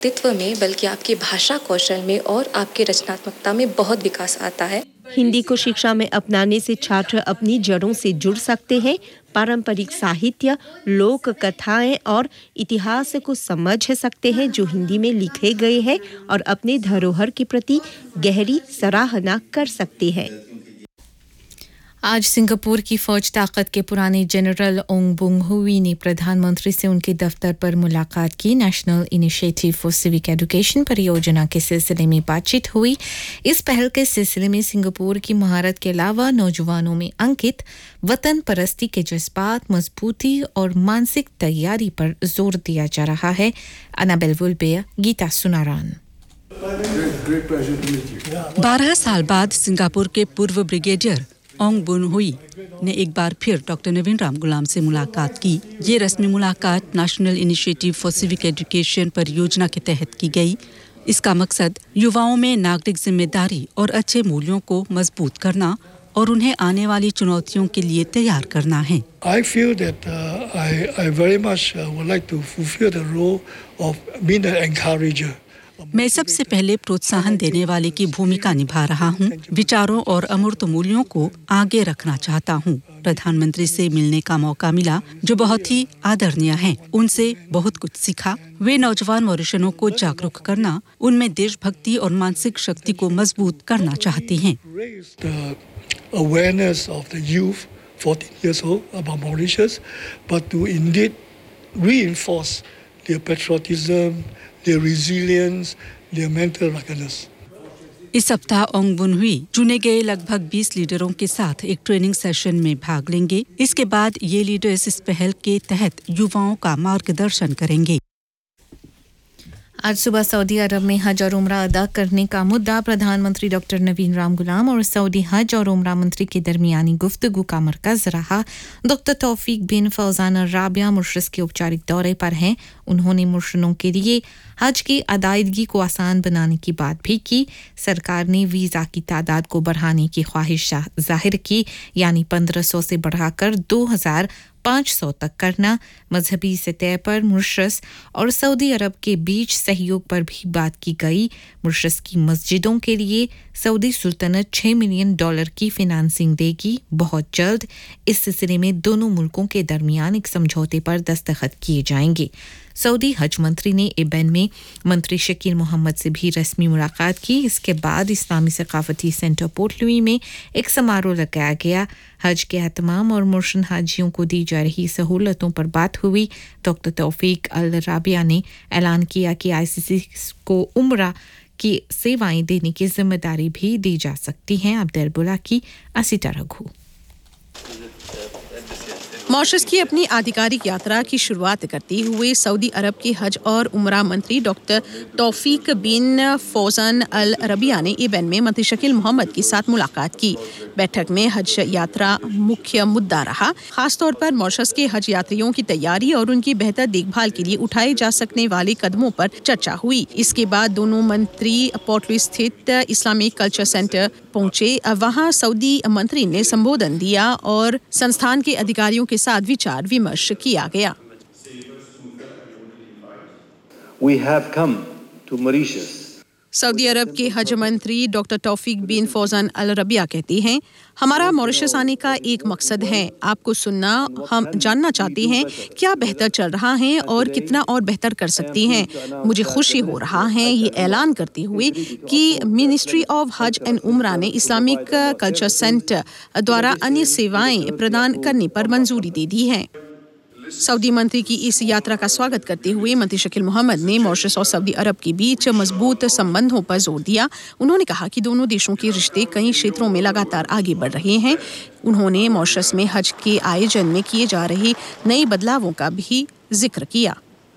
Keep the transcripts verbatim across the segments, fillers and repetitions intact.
व्यक्तित्व में बल्कि आपकी भाषा कौशल में और आपकी रचनात्मकता में बहुत विकास आता है। हिंदी को शिक्षा में अपनाने से छात्र अपनी जड़ों से जुड़ सकते हैं, पारंपरिक साहित्य, लोक कथाएं और इतिहास को समझ सकते हैं जो हिंदी में लिखे गए हैं और अपने धरोहर के प्रति गहरी सराहना कर सकते हैं। आज सिंगापुर की फौज ताकत के पुराने जनरल ओंग बुंग हुई ने प्रधानमंत्री से उनके दफ्तर पर मुलाकात की। National initiative for civic education परियोजना के सिलसिले में बातचीत हुई। इस पहल के सिलसिले में सिंगापुर की महारत के अलावा नौजवानों में अंकित वतन परस्ती के जज्बात, मजबूती और मानसिक तैयारी पर जोर दिया जा रहा है। अनाबेल वुलबे, गीता सुनारान। बारह साल बाद सिंगापुर के पूर्व ब्रिगेडियर ओंग बुन हुई ने एक बार फिर डॉक्टर नवीन राम गुलाम से मुलाकात की। ये रस्मी मुलाकात national initiative for civic education परियोजना के तहत की गई। इसका मकसद युवाओं में नागरिक जिम्मेदारी और अच्छे मूल्यों को मजबूत करना और उन्हें आने वाली चुनौतियों के लिए तैयार करना है। I feel that uh, I, I very much uh, would like to fulfill the role of being an encourager. मैं सबसे पहले प्रोत्साहन देने वाले की भूमिका निभा रहा हूँ। विचारों और अमूर्त मूल्यों को आगे रखना चाहता हूँ। प्रधानमंत्री से मिलने का मौका मिला जो बहुत ही आदरणीय हैं। उनसे बहुत कुछ सीखा। वे नौजवान मॉरिशनों को जागरूक करना, उनमें देशभक्ति और मानसिक शक्ति को मजबूत करना चाहते हैं। Awareness of the youth, fourteen years old, about Mauritius, but to indeed reinforce their patriotism, their resilience, their mental ruggedness. इस सप्ताह ओंग बुन हुई चुने गए लगभग बीस लीडरों के साथ एक ट्रेनिंग सेशन में भाग लेंगे। इसके बाद ये लीडर्स इस पहल के तहत युवाओं का मार्गदर्शन करेंगे। आज सुबह सऊदी अरब में हज और उम्रा अदा करने का मुद्दा प्रधानमंत्री डॉक्टर नवीन राम गुलाम और सऊदी हज और उम्रा मंत्री के दरमियानी गुफ्तगू का मरकज रहा। डॉक्टर तौफीक बिन फौजान राबिया मुर्शिद के औपचारिक दौरे पर हैं। उन्होंने मुर्शिदों के लिए हज की अदायगी को आसान बनाने की बात भी की। सरकार ने वीज़ा की तादाद को बढ़ाने की ख्वाहिश जाहिर की, यानी पंद्रह सौ से बढ़ाकर दो हज़ार पाँच सौ तक करना। मजहबी सतह पर मुर्शिद और सऊदी अरब के बीच सहयोग पर भी बात की गई। मुर्शिद की मस्जिदों के लिए सऊदी सुल्तानत छह मिलियन डॉलर की फिनांसिंग देगी बहुत जल्द। इस सिलसिले में दोनों मुल्कों के दरमियान एक समझौते पर दस्तखत किए जाएंगे। सऊदी हज मंत्री ने एबेन में मंत्री शकील मोहम्मद से भी रस्मी मुलाकात की। इसके बाद इस्लामी सकाफती सेंटर पोर्ट लुई में एक समारोह लगाया गया। हज के एहतमाम और मुर्शिद हाजियों को दी जा रही सहूलतों पर बात हुई। डॉक्टर तौफीक अल राबिया ने ऐलान किया कि आईसीसी को उम्रा की सेवाएं देने की जिम्मेदारी भी दी जा सकती हैं। अब्दुल बुला की असीता रघु। मॉरिशस की अपनी आधिकारिक यात्रा की शुरुआत करते हुए सऊदी अरब के हज और उमरा मंत्री डॉक्टर तौफीक बिन फौजान अल रबिया ने एबेन में मंत्री शकील मोहम्मद के साथ मुलाकात की। बैठक में हज यात्रा मुख्य मुद्दा रहा। खासतौर पर मॉरिशस के हज यात्रियों की तैयारी और उनकी बेहतर देखभाल के लिए उठाए जा सकने वाले कदमों पर चर्चा हुई। इसके बाद दोनों मंत्री पोर्ट लुई स्थित इस्लामिक कल्चर सेंटर पहुंचे। वहां सऊदी मंत्री ने संबोधन दिया और संस्थान के अधिकारियों के साथ विचार विमर्श किया गया। We have come to Mauritius. Saudi अरब के हज मंत्री डॉक्टर तौफीक बिन फौजान अल रबिया कहते हैं, हमारा मॉरिशस आने का एक मकसद है, आपको सुनना। हम जानना चाहते हैं क्या बेहतर चल रहा है और कितना और बेहतर कर सकती हैं। मुझे खुशी हो रहा है ये ऐलान करते हुए कि मिनिस्ट्री ऑफ हज एंड उम्रा ने इस्लामिक कल्चर सेंटर द्वारा अन्य सेवाएं प्रदान करने पर मंजूरी दे दी है। सऊदी मंत्री की इस यात्रा का स्वागत करते हुए मंत्री शकील मोहम्मद ने मॉरिशस और सऊदी अरब के बीच मजबूत संबंधों पर जोर दिया। उन्होंने कहा कि दोनों देशों के रिश्ते कई क्षेत्रों में लगातार आगे बढ़ रहे हैं। उन्होंने मॉरिशस में हज के आयोजन में किए जा रहे नए बदलावों का भी जिक्र किया।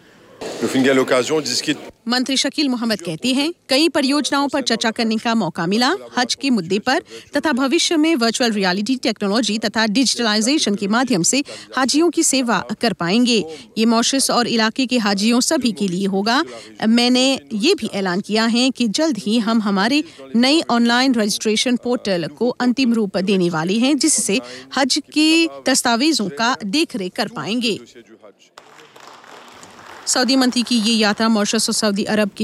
मंत्री शकील मोहम्मद कहते हैं, कई परियोजनाओं पर चर्चा करने का मौका मिला। हज के मुद्दे पर तथा भविष्य में वर्चुअल रियलिटी टेक्नोलॉजी तथा डिजिटलाइजेशन के माध्यम से हाजियों की सेवा कर पाएंगे। ये मॉरिशस और इलाके के हाजियों सभी के लिए होगा। मैंने ये भी ऐलान किया है कि जल्द ही हम हमारे नए ऑनलाइन रजिस्ट्रेशन पोर्टल को अंतिम रूप देने वाले हैं, जिससे हज के दस्तावेजों का देखरेख कर पाएंगे। सऊदी मंत्री की ये यात्रा मॉरिशस और सऊदी अरब के